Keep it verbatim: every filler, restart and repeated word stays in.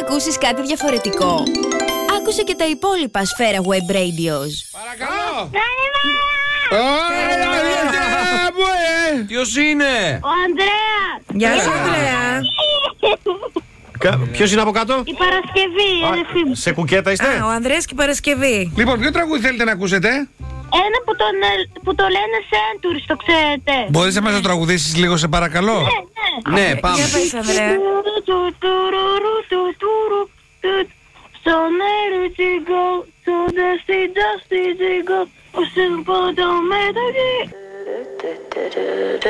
ακούσεις κάτι διαφορετικό? Άκουσε και τα υπόλοιπα Σφαίρα Web Radios. Παρακαλώ! Ποιος είναι? Ο Ανδρέας! Γεια σου, Ανδρέα. Ποιος είναι από κάτω? Η Παρασκευή, η αδερφή μου. Σε κουκέτα είστε? Α, ο Ανδρέας και η Παρασκευή. Λοιπόν, ποιο τραγούδι θέλετε να ακούσετε? Ένα που, τον, ε, που το λένε Centuries, το ξέρετε. Μπορείς να μας το τραγουδήσεις λίγο, σε παρακαλώ? Ναι, ναι. Ναι, πάμε. Για πες, Ανδρέα. So let it go, so dusty, dusty, go. Oh, simple, don't make it.